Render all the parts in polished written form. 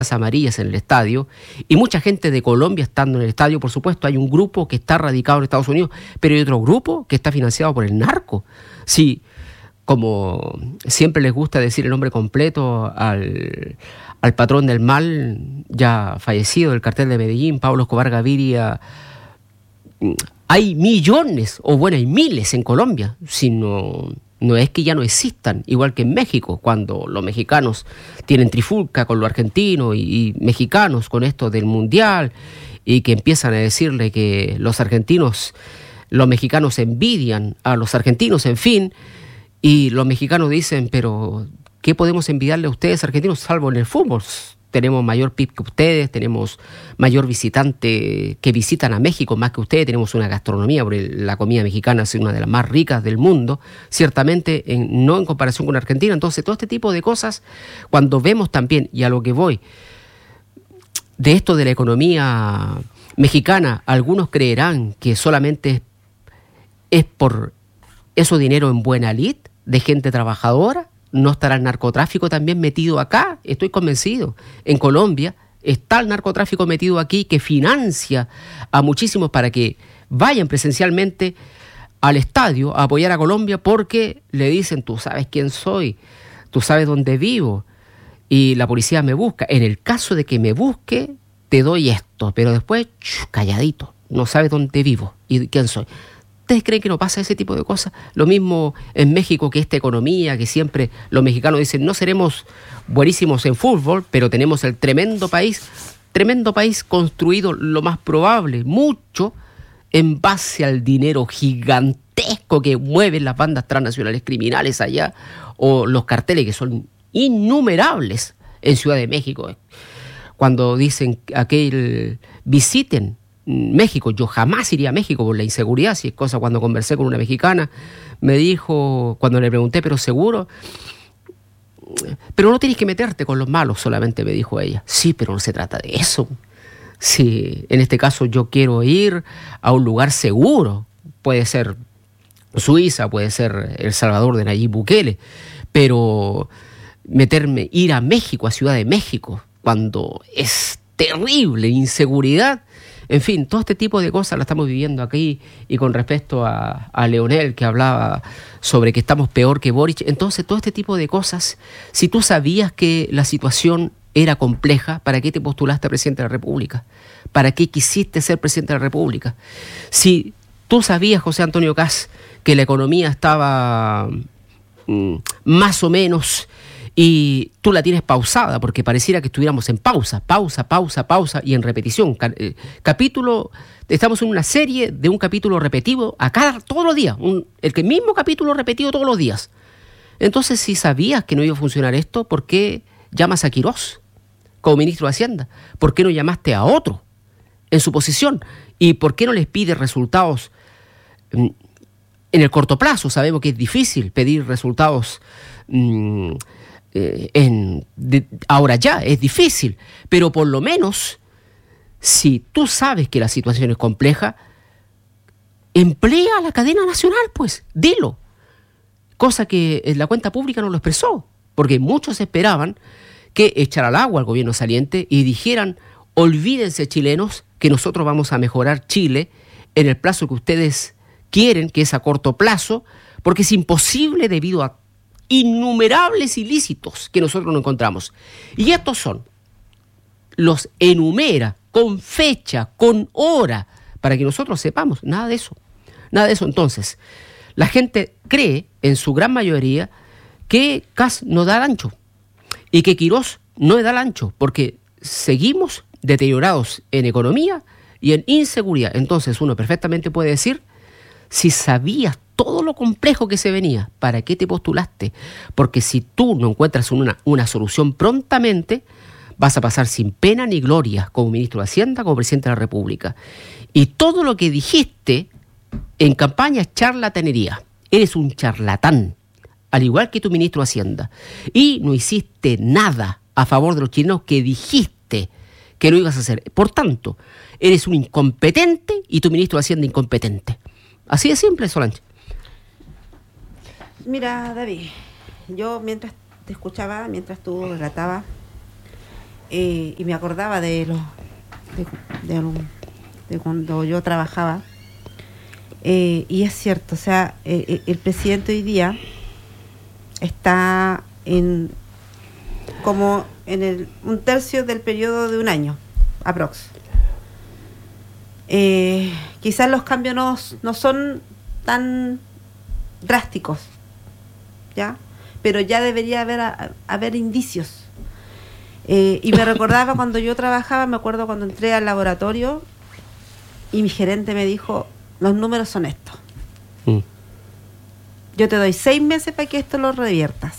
amarillas en el estadio, y mucha gente de Colombia estando en el estadio. Por supuesto, hay un grupo que está radicado en Estados Unidos, pero hay otro grupo que está financiado por el narco. Sí, como siempre les gusta decir el nombre completo al patrón del mal, ya fallecido del cartel de Medellín, Pablo Escobar Gaviria. Hay millones, o bueno, hay miles en Colombia, sino... No es que ya no existan, igual que en México, cuando los mexicanos tienen trifulca con los argentinos y mexicanos con esto del mundial, y que empiezan a decirle que los mexicanos envidian a los argentinos, en fin, y los mexicanos dicen, pero ¿qué podemos envidiarle a ustedes argentinos salvo en el fútbol? Tenemos mayor PIB que ustedes, tenemos mayor visitante que visitan a México más que ustedes, tenemos una gastronomía, porque la comida mexicana es una de las más ricas del mundo, ciertamente no en comparación con Argentina. Entonces todo este tipo de cosas, cuando vemos también, y a lo que voy, de esto de la economía mexicana, algunos creerán que solamente es por eso dinero en buena lid, de gente trabajadora. ¿No estará el narcotráfico también metido acá? Estoy convencido. En Colombia está el narcotráfico metido aquí, que financia a muchísimos para que vayan presencialmente al estadio a apoyar a Colombia, porque le dicen, tú sabes quién soy, tú sabes dónde vivo, y la policía me busca. En el caso de que me busque, te doy esto, pero después, calladito, no sabes dónde vivo y quién soy. ¿Ustedes creen que no pasa ese tipo de cosas? Lo mismo en México, que esta economía, que siempre los mexicanos dicen, no seremos buenísimos en fútbol, pero tenemos el tremendo país construido lo más probable, mucho, en base al dinero gigantesco que mueven las bandas transnacionales criminales allá, o los carteles que son innumerables en Ciudad de México. Cuando dicen visiten México, yo jamás iría a México por la inseguridad, si es cosa. Cuando conversé con una mexicana, me dijo, cuando le pregunté, pero seguro, pero no tienes que meterte con los malos solamente, me dijo ella. Sí, pero no se trata de eso. Sí, en este caso yo quiero ir a un lugar seguro, puede ser Suiza, puede ser El Salvador de Nayib Bukele, pero ir a México, a Ciudad de México, cuando es terrible inseguridad. En fin, todo este tipo de cosas la estamos viviendo aquí. Y con respecto a Leonel, que hablaba sobre que estamos peor que Boric, entonces todo este tipo de cosas, si tú sabías que la situación era compleja, ¿para qué te postulaste a presidente de la República? ¿Para qué quisiste ser presidente de la República? Si tú sabías, José Antonio Kast, que la economía estaba más o menos, y tú la tienes pausada, porque pareciera que estuviéramos en pausa, y en repetición. Estamos en una serie de un capítulo repetido todos los días, el mismo capítulo repetido todos los días. Entonces, si sabías que no iba a funcionar esto, ¿por qué llamas a Quirós como ministro de Hacienda? ¿Por qué no llamaste a otro en su posición? ¿Y por qué no les pides resultados en el corto plazo? Sabemos que es difícil pedir resultados ahora ya, es difícil, pero por lo menos, si tú sabes que la situación es compleja, emplea la cadena nacional, pues, dilo. Cosa que la cuenta pública no lo expresó, porque muchos esperaban que echara al agua al gobierno saliente y dijeran, olvídense, chilenos, que nosotros vamos a mejorar Chile en el plazo que ustedes quieren, que es a corto plazo, porque es imposible debido a innumerables ilícitos que nosotros no encontramos. Y estos los enumera con fecha, con hora, para que nosotros sepamos. Nada de eso. Entonces, la gente cree, en su gran mayoría, que Kast no da el ancho y que Quirós no da el ancho, porque seguimos deteriorados en economía y en inseguridad. Entonces, uno perfectamente puede decir, si sabías todo lo complejo que se venía, ¿para qué te postulaste? Porque si tú no encuentras una solución prontamente, vas a pasar sin pena ni gloria como ministro de Hacienda, como presidente de la República. Y todo lo que dijiste en campaña es charlatanería. Eres un charlatán, al igual que tu ministro de Hacienda. Y no hiciste nada a favor de los chilenos que dijiste que lo ibas a hacer. Por tanto, eres un incompetente y tu ministro de Hacienda incompetente. Así de simple, Solange. Mira, David, yo mientras te escuchaba, mientras tú relatabas, y me acordaba de cuando yo trabajaba, y es cierto, o sea, el presidente hoy día está como en un tercio del periodo de un año, aprox. Quizás los cambios no son tan drásticos, ¿ya? Pero ya debería haber indicios. Y me recordaba cuando yo trabajaba, me acuerdo cuando entré al laboratorio y mi gerente me dijo, los números son estos. Yo te doy 6 meses para que esto lo reviertas.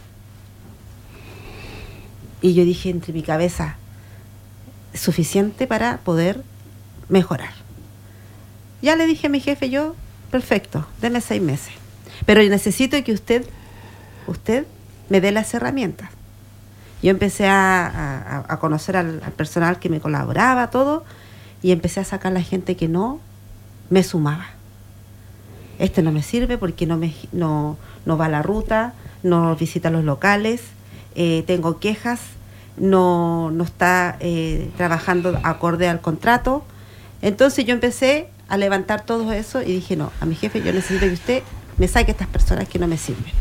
Y yo dije entre mi cabeza, suficiente para poder mejorar. Ya le dije a mi jefe, yo, perfecto, deme 6 meses. Pero yo necesito que usted me dé las herramientas. Yo empecé a conocer al personal que me colaboraba, todo, y empecé a sacar la gente que no me sumaba. Este no me sirve porque no va a la ruta, no visita los locales, tengo quejas, no está trabajando acorde al contrato. Entonces yo empecé a levantar todo eso y dije, no, a mi jefe yo necesito que usted me saque estas personas que no me sirven.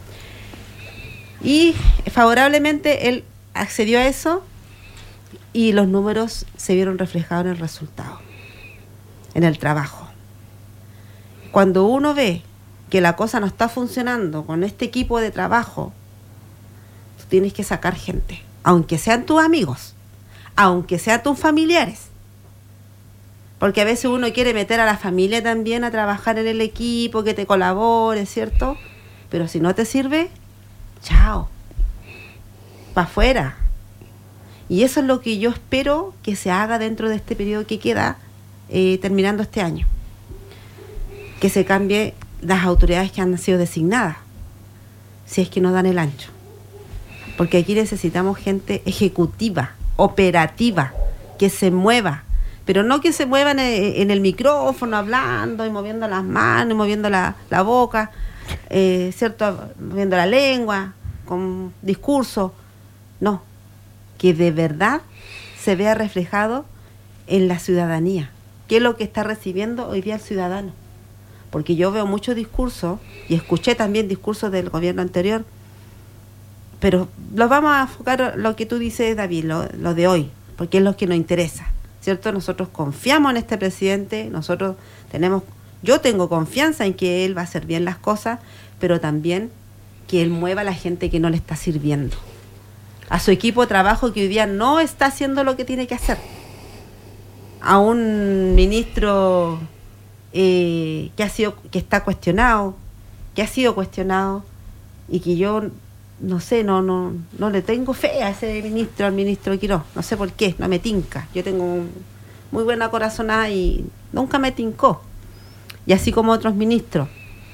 Y favorablemente él accedió a eso y los números se vieron reflejados en el resultado, en el trabajo. Cuando uno ve que la cosa no está funcionando con este equipo de trabajo, tú tienes que sacar gente, aunque sean tus amigos, aunque sean tus familiares. Porque a veces uno quiere meter a la familia también a trabajar en el equipo, que te colabore, ¿cierto? Pero si no te sirve, chao, para afuera. Y eso es lo que yo espero que se haga dentro de este periodo que queda, terminando este año. Que se cambie las autoridades que han sido designadas, si es que no dan el ancho. Porque aquí necesitamos gente ejecutiva, operativa, que se mueva. Pero no que se muevan en el micrófono hablando y moviendo las manos, y moviendo la boca, ¿cierto? Moviendo la lengua, con discurso. No, que de verdad se vea reflejado en la ciudadanía. ¿Qué es lo que está recibiendo hoy día el ciudadano? Porque yo veo muchos discursos y escuché también discursos del gobierno anterior, pero los vamos a enfocar lo que tú dices, David, lo de hoy, porque es lo que nos interesa, ¿cierto? Nosotros confiamos en este presidente, yo tengo confianza en que él va a hacer bien las cosas, pero también que él mueva a la gente que no le está sirviendo, a su equipo de trabajo que hoy día no está haciendo lo que tiene que hacer, a un ministro que está cuestionado, que ha sido cuestionado y que yo no sé, no le tengo fe a ese ministro, al ministro Quirós, no sé por qué, no me tinca. Yo tengo muy buena corazonada y nunca me tincó, y así como otros ministros.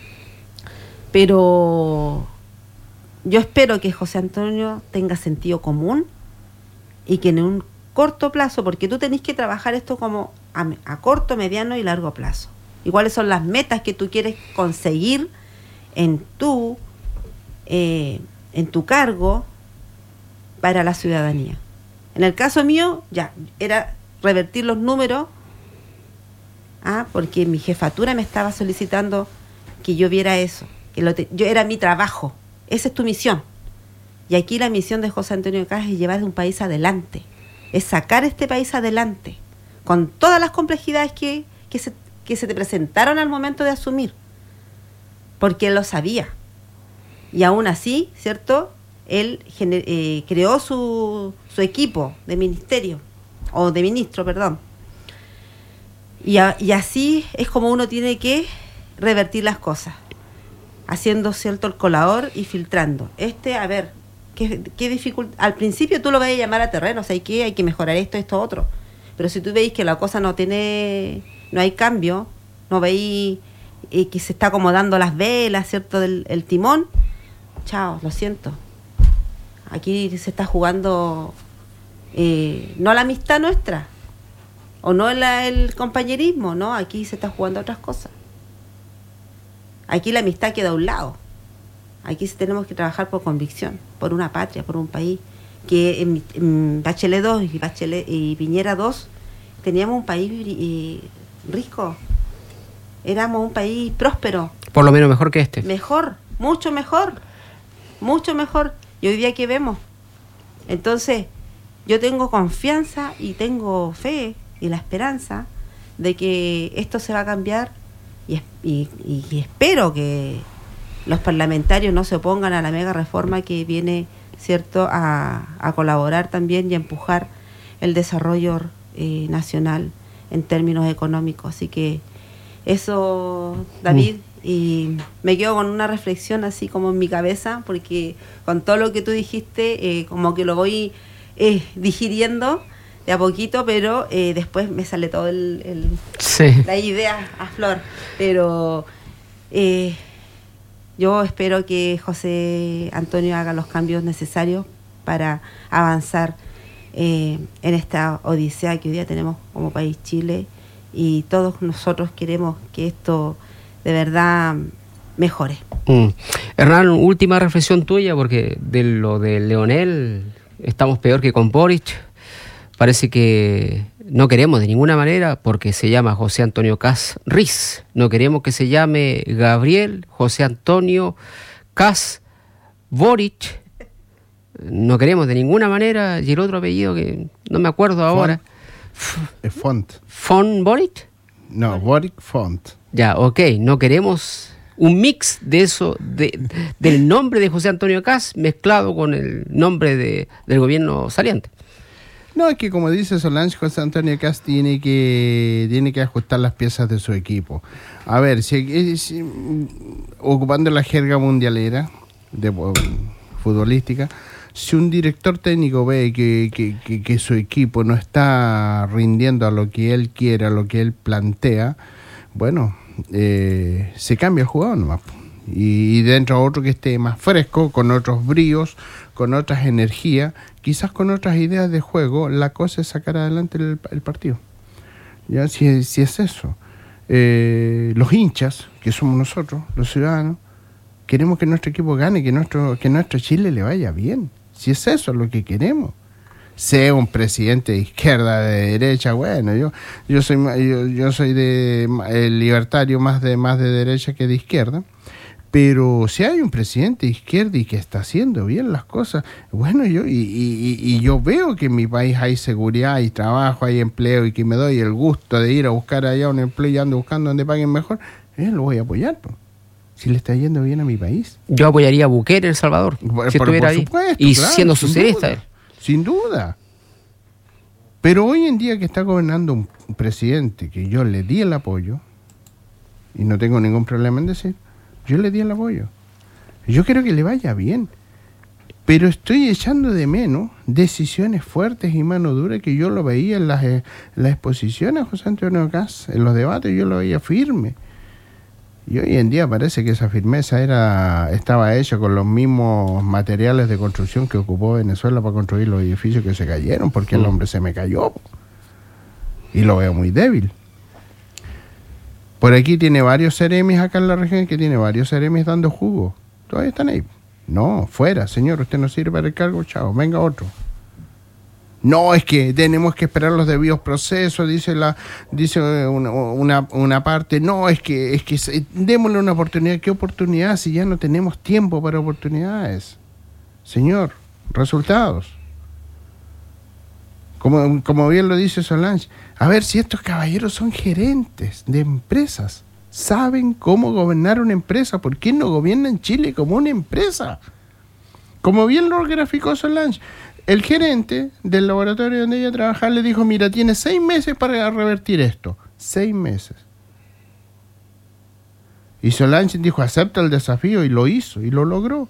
Pero yo espero que José Antonio tenga sentido común y que en un corto plazo, porque tú tenés que trabajar esto como a corto, mediano y largo plazo. ¿Y cuáles son las metas que tú quieres conseguir en tu cargo para la ciudadanía? En el caso mío, ya, era revertir los números, porque mi jefatura me estaba solicitando que yo viera eso, yo era mi trabajo, esa es tu misión. Y aquí la misión de José Antonio Caz es llevar un país adelante, es sacar este país adelante, con todas las complejidades que se te presentaron al momento de asumir, porque él lo sabía. Y aún así, ¿cierto? Él creó su equipo de ministerio, o de ministro, perdón. Y así es como uno tiene que revertir las cosas, haciendo, ¿cierto?, el colador y filtrando. A ver, ¿qué dificultad? Al principio tú lo vas a llamar a terreno, o sea, hay que mejorar esto, otro. Pero si tú veis que la cosa no hay cambio, no veis que se está acomodando las velas, ¿cierto?, el timón, chao, lo siento. Aquí se está jugando no la amistad nuestra, o no el compañerismo, no, aquí se está jugando otras cosas. Aquí la amistad queda a un lado. Aquí tenemos que trabajar por convicción, por una patria, por un país que en Bachelet 2 y Piñera 2 teníamos un país rico, éramos un país próspero. Por lo menos mejor que este. Mejor, mucho mejor. Y hoy día, ¿qué vemos? Entonces, yo tengo confianza y tengo fe y la esperanza de que esto se va a cambiar y espero que los parlamentarios no se opongan a la mega reforma que viene, ¿cierto?, a colaborar también y a empujar el desarrollo nacional en términos económicos. Así que eso, David, y me quedo con una reflexión así como en mi cabeza, porque con todo lo que tú dijiste, como que lo voy digiriendo de a poquito, pero después me sale todo la idea a flor. Pero yo espero que José Antonio haga los cambios necesarios para avanzar en esta odisea que hoy día tenemos como país Chile, y todos nosotros queremos que esto de verdad mejore. Hernán, última reflexión tuya, porque de lo de Leonel estamos peor que con Boric. Parece que no queremos de ninguna manera, porque se llama José Antonio Kast Riz. No queremos que se llame Gabriel José Antonio Kast Boric. No queremos de ninguna manera. Y el otro apellido que no me acuerdo ahora. Font. ¿Font Boric? No, Boric Font. Ya, ok. No queremos un mix de eso, del nombre de José Antonio Kast mezclado con el nombre del gobierno saliente. No, es que como dice Solange, José Antonio Kast tiene que ajustar las piezas de su equipo. A ver, si ocupando la jerga mundialera futbolística, si un director técnico ve que su equipo no está rindiendo a lo que él quiere, a lo que él plantea, bueno, se cambia el jugador nomás. Y dentro otro que esté más fresco, con otros bríos, con otras energías, quizás con otras ideas de juego, la cosa es sacar adelante el partido. Ya, si es eso. Los hinchas, que somos nosotros, los ciudadanos, queremos que nuestro equipo gane, que nuestro Chile le vaya bien. Si es eso lo que queremos. Sea un presidente de izquierda, de derecha, bueno, yo soy de libertario más de derecha que de izquierda. Pero si hay un presidente de izquierda y que está haciendo bien las cosas, bueno, yo veo que en mi país hay seguridad, hay trabajo, hay empleo, y que me doy el gusto de ir a buscar allá un empleo y ando buscando donde paguen mejor, lo voy a apoyar, pues. Si le está yendo bien a mi país. Yo apoyaría a Bukele en El Salvador, si estuviera ahí. Supuesto, y claro, siendo socialista él. Sin duda. Pero hoy en día que está gobernando un presidente que yo le di el apoyo, y no tengo ningún problema en decir, yo le di el apoyo. Yo quiero que le vaya bien. Pero estoy echando de menos decisiones fuertes y mano dura que yo lo veía en las exposiciones, José Antonio Kast, en los debates yo lo veía firme. Y hoy en día parece que esa firmeza estaba hecha con los mismos materiales de construcción que ocupó Venezuela para construir los edificios que se cayeron, porque el hombre se me cayó. Y lo veo muy débil. Por aquí tiene varios seremis acá en la región, que tiene varios seremis dando jugo. Todavía están ahí. No, fuera, señor, usted no sirve para el cargo, chao, venga otro. No, es que tenemos que esperar los debidos procesos, dice una parte. No, es que démosle una oportunidad. ¿Qué oportunidad si ya no tenemos tiempo para oportunidades? Señor, resultados. Como bien lo dice Solange, a ver si estos caballeros son gerentes de empresas, saben cómo gobernar una empresa. ¿Por qué no gobiernan Chile como una empresa? Como bien lo graficó Solange, el gerente del laboratorio donde ella trabajaba le dijo, mira, tienes 6 meses para revertir esto. 6 meses. Y Solange dijo, acepta el desafío, y lo hizo, y lo logró.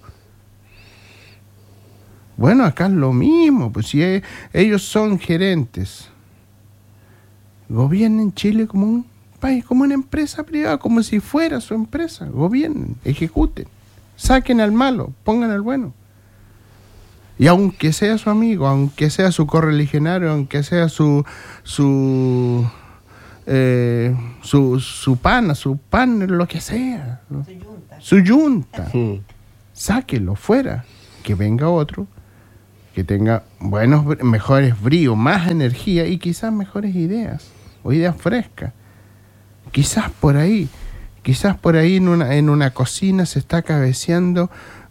Bueno, acá es lo mismo, pues si ellos son gerentes, gobiernen Chile como un país, como una empresa privada, como si fuera su empresa. Gobiernen, ejecuten, saquen al malo, pongan al bueno. Y aunque sea su amigo, aunque sea su correligionario, aunque sea su pana, lo que sea, su yunta, sáquelo fuera, que venga otro que tenga mejores bríos, más energía y quizás mejores ideas o ideas frescas. Quizás por ahí en una cocina se está cabeceando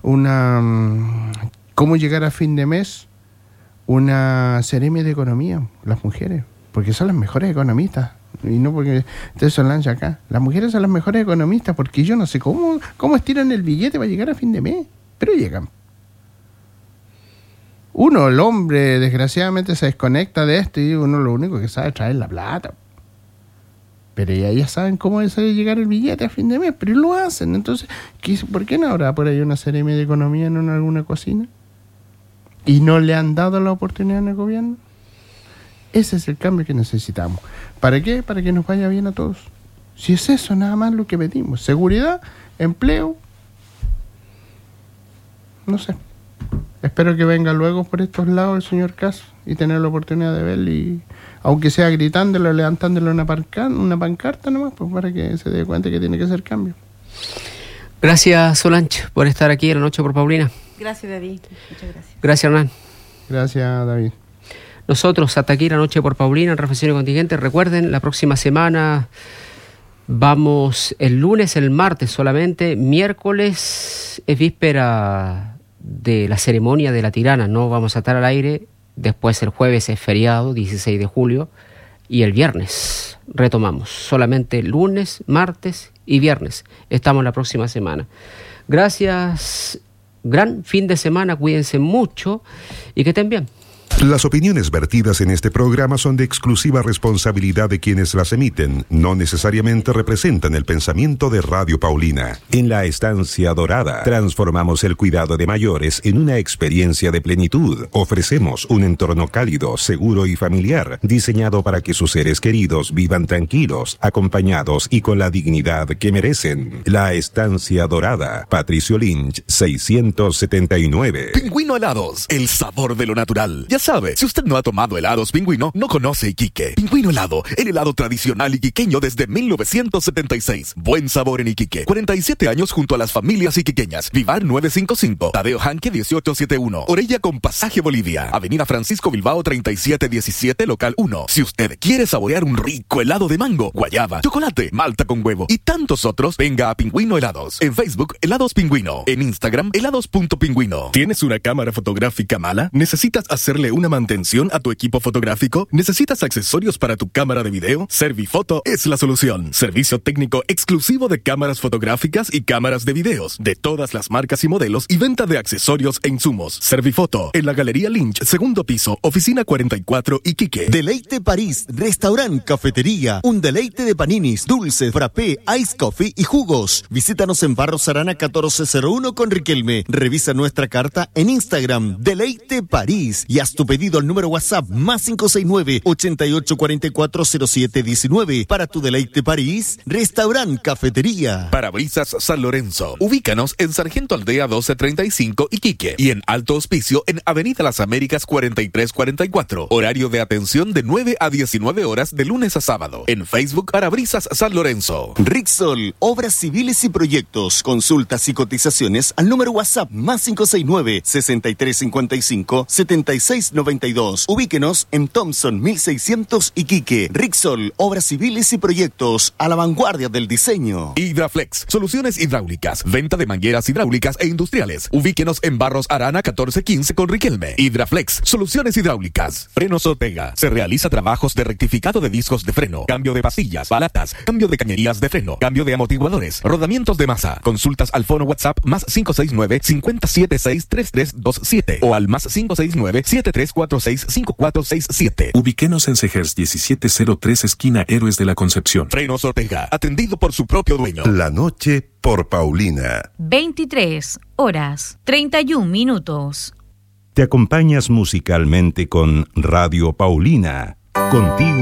cómo llegar a fin de mes, una seremia de economía, las mujeres, porque son las mejores economistas, y no porque ustedes son lancha acá. Las mujeres son las mejores economistas, porque yo no sé cómo estiran el billete para llegar a fin de mes, pero llegan. El hombre, desgraciadamente se desconecta de esto y uno lo único que sabe es traer la plata. Pero ellas saben cómo es llegar el billete a fin de mes, pero lo hacen. Entonces, ¿por qué no habrá por ahí una seremia de economía en alguna cocina? ¿Y no le han dado la oportunidad en el gobierno? Ese es el cambio que necesitamos. ¿Para qué? Para que nos vaya bien a todos. Si es eso nada más lo que pedimos. Seguridad, empleo. No sé. Espero que venga luego por estos lados el señor Caso y tener la oportunidad de verle, y aunque sea gritándolo, levantándole una pancarta nomás, pues para que se dé cuenta que tiene que hacer cambio. Gracias, Solange, por estar aquí en La Noche por Paulina. Gracias, David. Muchas gracias. Gracias, Hernán. Gracias, David. Nosotros hasta aquí La Noche por Paulina en Reflexiones Contingentes. Recuerden, la próxima semana vamos el lunes, el martes solamente. Miércoles es víspera de la ceremonia de la Tirana, no vamos a estar al aire. Después el jueves es feriado, 16 de julio, y el viernes retomamos. Solamente lunes, martes y viernes. Estamos la próxima semana. Gracias, gran fin de semana, cuídense mucho y que estén bien. Las opiniones vertidas en este programa son de exclusiva responsabilidad de quienes las emiten. No necesariamente representan el pensamiento de Radio Paulina. En la Estancia Dorada, transformamos el cuidado de mayores en una experiencia de plenitud. Ofrecemos un entorno cálido, seguro y familiar, diseñado para que sus seres queridos vivan tranquilos, acompañados y con la dignidad que merecen. La Estancia Dorada, Patricio Lynch, 679. Pingüino Helados, el sabor de lo natural. Ya sabe, si usted no ha tomado helados Pingüino, no conoce Iquique. Pingüino Helado, el helado tradicional iquiqueño desde 1976. Buen sabor en Iquique. 47 años junto a las familias iquiqueñas. Vivar 955, Tadeo Janque 1871, Orella con Pasaje Bolivia, Avenida Francisco Bilbao 3717, local 1. Si usted quiere saborear un rico helado de mango, guayaba, chocolate, malta con huevo y tantos otros, venga a Pingüino Helados. En Facebook, Helados Pingüino. En Instagram, helados.pingüino. ¿Tienes una cámara fotográfica mala? ¿Necesitas hacerle una mantención a tu equipo fotográfico? ¿Necesitas accesorios para tu cámara de video? Servifoto es la solución. Servicio técnico exclusivo de cámaras fotográficas y cámaras de videos, de todas las marcas y modelos, y venta de accesorios e insumos. Servifoto, en la Galería Lynch, segundo piso, oficina 44, Iquique. Deleite París, restaurante, cafetería, un deleite de paninis, dulces, frappé, ice coffee y jugos. Visítanos en Barros Arana 1401 con Riquelme. Revisa nuestra carta en Instagram, Deleite París, y haz tu pedido al número WhatsApp más 569-8844-0719. Para tu Deleite París, restaurante, cafetería. Parabrisas San Lorenzo. Ubícanos en Sargento Aldea 1235, Iquique, y en Alto Hospicio en Avenida Las Américas 4344. Horario de atención de 9 a 19 horas de lunes a sábado. En Facebook, Parabrisas San Lorenzo. Rixol, obras civiles y proyectos. Consultas y cotizaciones al número WhatsApp más 569-6355-7692. Ubíquenos en Thompson 1600, Iquique. Rixol, obras civiles y proyectos a la vanguardia del diseño. Hidraflex, soluciones hidráulicas, venta de mangueras hidráulicas e industriales. Ubíquenos en Barros Arana 1415 con Riquelme. Hidraflex, soluciones hidráulicas. Frenos Ortega, se realiza trabajos de rectificado de discos de freno, cambio de pastillas, balatas, cambio de cañerías de freno, cambio de amortiguadores, rodamientos de masa. Consultas al fono WhatsApp más 569-576-3327 o al más 569-7346-5467. Ubíquenos en Segers 1703, esquina Héroes de la Concepción. Frenos Ortega, atendido por su propio dueño. La Noche por Paulina. 23:31. Te acompañas musicalmente con Radio Paulina. Contigo